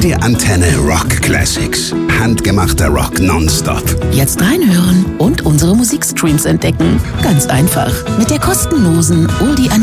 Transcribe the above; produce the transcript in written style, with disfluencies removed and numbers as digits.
Die Antenne Rock Classics. Handgemachter Rock nonstop. Jetzt reinhören und unsere Musikstreams entdecken. Ganz einfach. Mit der kostenlosen